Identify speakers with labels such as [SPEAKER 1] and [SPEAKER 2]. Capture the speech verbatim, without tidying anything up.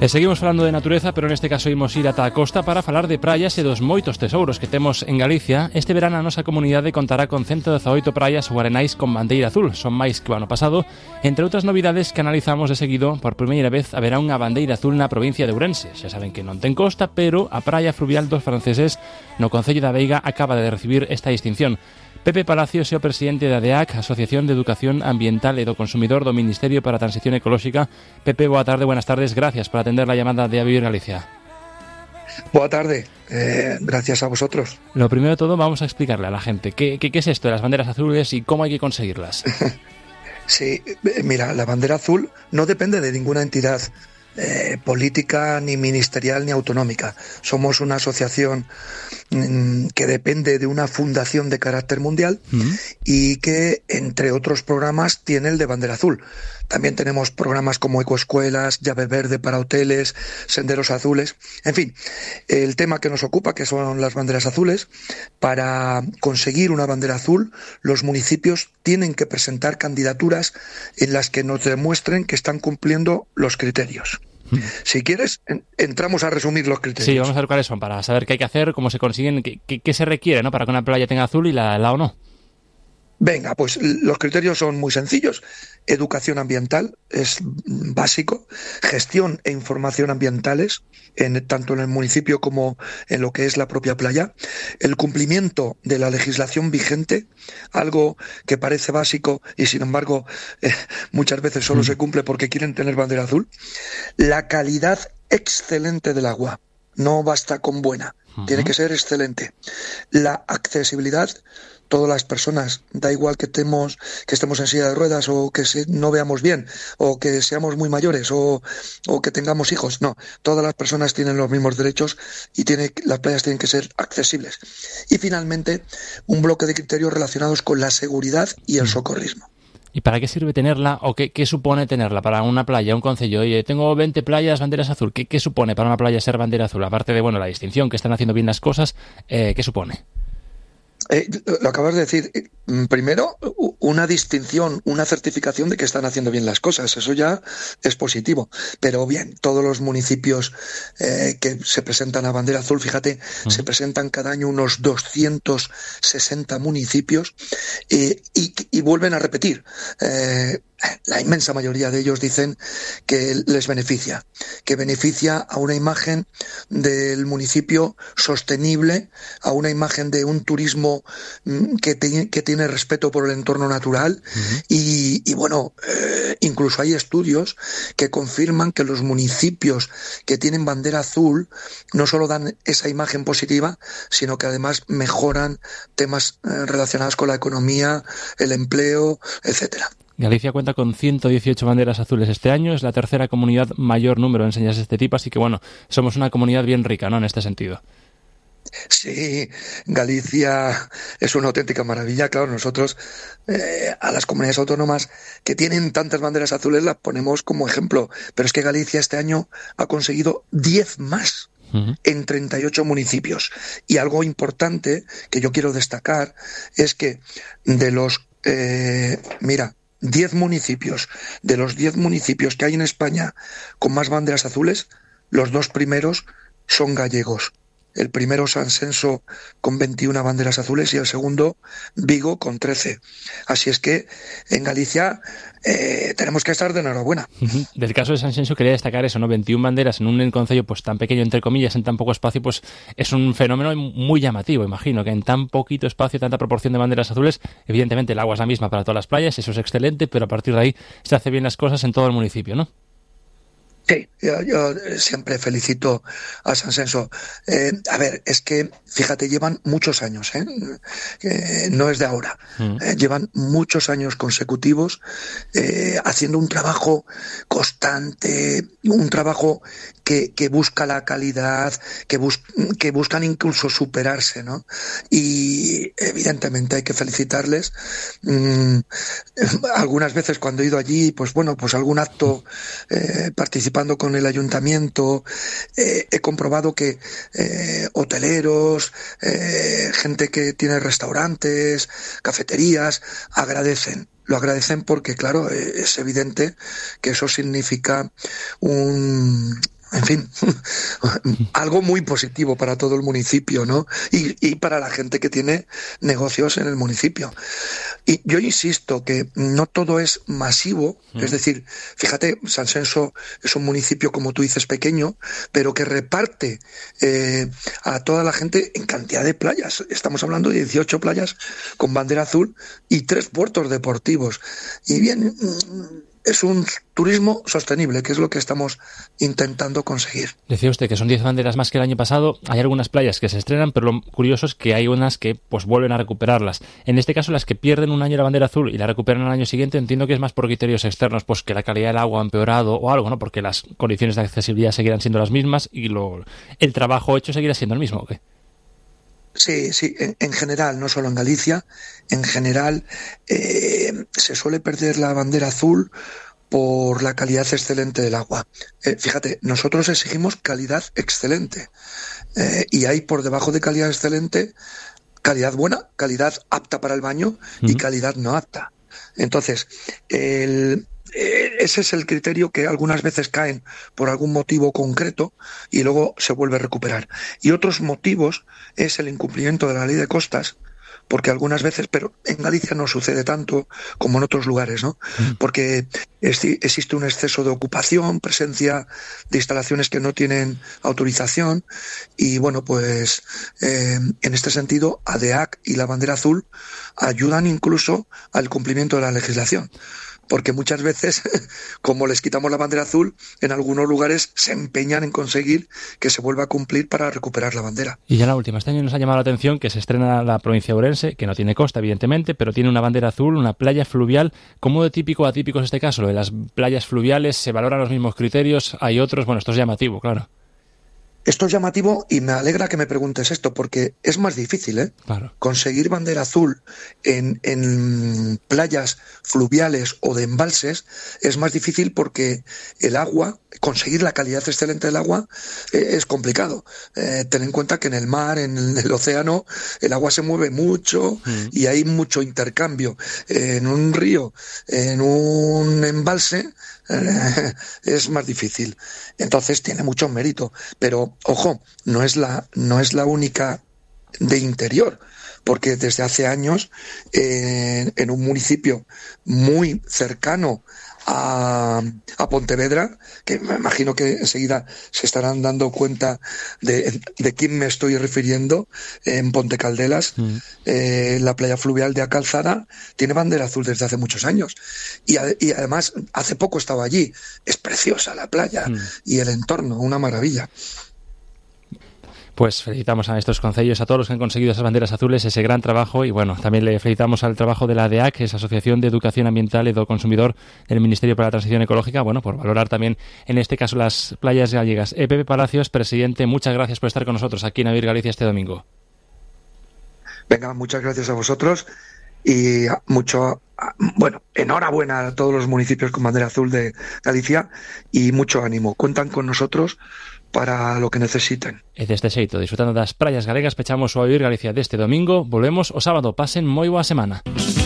[SPEAKER 1] E seguimos falando de natureza, pero neste caso imos ir ata a costa para falar de praias e dos moitos tesouros que temos en Galicia. Este verano a nosa comunidade contará con ciento dezaoito praias ou arenais con bandeira azul. Son máis que o ano pasado. Entre outras novidades que analizamos de seguido, por primeira vez haberá unha bandeira azul na provincia de Ourense. Xa saben que non ten costa, pero a praia fluvial dos franceses no concello da Veiga acaba de recibir esta distinción. Pepe Palacios é o presidente da D E A C, Asociación de Educación Ambiental e do Consumidor do Ministerio para a Transición Ecolóxica. Pepe, boa tarde, buenas tardes, gracias por atender la llamada de A Vivir Galicia.
[SPEAKER 2] Boa tarde, eh, gracias a vosotros.
[SPEAKER 1] Lo primero de todo, vamos a explicarle a la gente qué, qué, qué es esto de las banderas azules y cómo hay que conseguirlas.
[SPEAKER 2] Sí, mira, la bandera azul no depende de ninguna entidad Eh, política, ni ministerial, ni autonómica. Somos una asociación mmm, que depende de una fundación de carácter mundial uh-huh. y que, entre otros programas, tiene el de bandera azul. También tenemos programas como ecoescuelas, llave verde para hoteles, senderos azules. En fin, el tema que nos ocupa, que son las banderas azules, para conseguir una bandera azul, los municipios tienen que presentar candidaturas en las que nos demuestren que están cumpliendo los criterios. Si quieres, en, entramos a resumir los criterios.
[SPEAKER 1] Sí, vamos a ver cuáles son, para saber qué hay que hacer, cómo se consiguen, qué, qué, qué se requiere, ¿no?, para que una playa tenga azul y la, la o no.
[SPEAKER 2] Venga, pues los criterios son muy sencillos. Educación ambiental es básico, gestión e información ambientales, en, tanto en el municipio como en lo que es la propia playa, el cumplimiento de la legislación vigente, algo que parece básico y sin embargo eh, muchas veces solo mm. se cumple porque quieren tener bandera azul, la calidad excelente del agua, no basta con buena, uh-huh. tiene que ser excelente, la accesibilidad. Todas las personas, da igual que estemos, que estemos en silla de ruedas o que se, no veamos bien o que seamos muy mayores o, o que tengamos hijos, no, todas las personas tienen los mismos derechos y tiene, las playas tienen que ser accesibles. Y finalmente, un bloque de criterios relacionados con la seguridad y el socorrismo.
[SPEAKER 1] ¿Y para qué sirve tenerla o qué, qué supone tenerla para una playa, un concello? Oye, tengo veinte playas, banderas azul. ¿Qué, qué supone para una playa ser bandera azul? Aparte de, bueno, la distinción, que están haciendo bien las cosas, eh, ¿qué supone?
[SPEAKER 2] Eh, lo acabas de decir. Primero, una distinción, una certificación de que están haciendo bien las cosas. Eso ya es positivo. Pero bien, todos los municipios eh, que se presentan a bandera azul, fíjate, uh-huh. se presentan cada año unos doscientos sesenta municipios eh, y, y vuelven a repetir. Eh, La inmensa mayoría de ellos dicen que les beneficia, que beneficia a una imagen del municipio sostenible, a una imagen de un turismo que, te, que tiene respeto por el entorno natural uh-huh. y, y bueno, eh, incluso hay estudios que confirman que los municipios que tienen bandera azul no solo dan esa imagen positiva, sino que además mejoran temas eh, relacionados con la economía, el empleo, etcétera.
[SPEAKER 1] Galicia cuenta con ciento dieciocho banderas azules este año, es la tercera comunidad mayor número de enseñanzas de este tipo, así que bueno, somos una comunidad bien rica, ¿no?, en este sentido.
[SPEAKER 2] Sí, Galicia es una auténtica maravilla. Claro, nosotros eh, a las comunidades autónomas que tienen tantas banderas azules las ponemos como ejemplo, pero es que Galicia este año ha conseguido diez más. Uh-huh. En treinta y ocho municipios. Y algo importante que yo quiero destacar es que de los, eh, mira, diez municipios, de los diez municipios que hay en España con más banderas azules, los dos primeros son gallegos. El primero, San Senso, con veintiuna banderas azules, y el segundo, Vigo, con trece. Así es que en Galicia eh, tenemos que estar de enhorabuena.
[SPEAKER 1] Uh-huh. Del caso de San Senso quería destacar eso, ¿no? veintiuna banderas en un concello pues tan pequeño, entre comillas, en tan poco espacio, pues es un fenómeno muy llamativo, imagino, que en tan poquito espacio, tanta proporción de banderas azules, evidentemente el agua es la misma para todas las playas, eso es excelente, pero a partir de ahí se hace bien las cosas en todo el municipio, ¿no?
[SPEAKER 2] Sí, yo, yo siempre felicito a San Senso. Eh, a ver, es que, fíjate, llevan muchos años, ¿eh? Eh, no es de ahora. Mm. Eh, llevan muchos años consecutivos eh, haciendo un trabajo constante, un trabajo que, que busca la calidad, que, bus, que buscan incluso superarse, ¿no? Y evidentemente hay que felicitarles. Mm, algunas veces cuando he ido allí, pues bueno, pues algún acto eh, participando con el ayuntamiento, eh, he comprobado que eh, hoteleros, eh, gente que tiene restaurantes, cafeterías, agradecen. Lo agradecen porque, claro, eh, es evidente que eso significa un... en fin, algo muy positivo para todo el municipio, ¿no? Y, y para la gente que tiene negocios en el municipio. Y yo insisto que no todo es masivo, mm. es decir, fíjate, San Senso es un municipio, como tú dices, pequeño, pero que reparte eh, a toda la gente en cantidad de playas. Estamos hablando de dieciocho playas con bandera azul y tres puertos deportivos. Y bien, es un turismo sostenible, que es lo que estamos intentando conseguir.
[SPEAKER 1] Decía usted que son diez banderas más que el año pasado. Hay algunas playas que se estrenan, pero lo curioso es que hay unas que pues vuelven a recuperarlas. En este caso, las que pierden un año la bandera azul y la recuperan el año siguiente, entiendo que es más por criterios externos, pues que la calidad del agua ha empeorado o algo, ¿no? Porque las condiciones de accesibilidad seguirán siendo las mismas y lo, el trabajo hecho seguirá siendo el mismo, ¿o qué?
[SPEAKER 2] Sí, sí, en, en general, no solo en Galicia, en general eh, se suele perder la bandera azul por la calidad excelente del agua. Eh, fíjate, nosotros exigimos calidad excelente eh, y hay por debajo de calidad excelente calidad buena, calidad apta para el baño y uh-huh. calidad no apta. Entonces, el... ese es el criterio que algunas veces caen por algún motivo concreto y luego se vuelve a recuperar. Y otros motivos es el incumplimiento de la ley de costas, porque algunas veces, pero en Galicia no sucede tanto como en otros lugares, ¿no? Porque existe un exceso de ocupación, presencia de instalaciones que no tienen autorización y, bueno, pues eh, en este sentido, A D E A C y la bandera azul ayudan incluso al cumplimiento de la legislación. Porque muchas veces, como les quitamos la bandera azul, en algunos lugares se empeñan en conseguir que se vuelva a cumplir para recuperar la bandera.
[SPEAKER 1] Y ya la última, este año nos ha llamado la atención que se estrena la provincia de Ourense, que no tiene costa, evidentemente, pero tiene una bandera azul, una playa fluvial. ¿Cómo de típico o atípico es este caso? Lo de las playas fluviales, ¿se valoran los mismos criterios? ¿Hay otros? Bueno, esto es llamativo, claro.
[SPEAKER 2] Esto es llamativo y me alegra que me preguntes esto, porque es más difícil, ¿eh?
[SPEAKER 1] Claro.
[SPEAKER 2] Conseguir bandera azul en, en playas fluviales o de embalses es más difícil porque el agua, conseguir la calidad excelente del agua eh, es complicado. Eh, ten en cuenta que en el mar, en el, el océano, el agua se mueve mucho mm. y hay mucho intercambio. Eh, en un río, en un embalse, eh, es más difícil. Entonces tiene mucho mérito, pero ojo, no es la, no es la única de interior, porque desde hace años eh, en un municipio muy cercano a, a Pontevedra, que me imagino que enseguida se estarán dando cuenta de, de quién me estoy refiriendo, en Ponte Caldelas, mm. eh, la playa fluvial de A Calzada tiene bandera azul desde hace muchos años y, y además hace poco estaba allí. Es preciosa la playa mm. y el entorno, una maravilla.
[SPEAKER 1] Pues felicitamos a estos concellos, a todos los que han conseguido esas banderas azules, ese gran trabajo, y bueno, también le felicitamos al trabajo de la A D E A C, esa Asociación de Educación Ambiental y del Consumidor del Ministerio para la Transición Ecológica, bueno, por valorar también en este caso las playas gallegas. Eh, Pepe Palacios, presidente, muchas gracias por estar con nosotros aquí en Avir Galicia este domingo.
[SPEAKER 2] Venga, muchas gracias a vosotros y mucho, bueno, enhorabuena a todos los municipios con bandera azul de Galicia y mucho ánimo. Cuentan con nosotros para lo que necesiten.
[SPEAKER 1] E deste xeito, disfrutando das praias galegas, pechamos o Avir Galicia deste domingo. Volvemos o sábado. Pasen moi boa semana.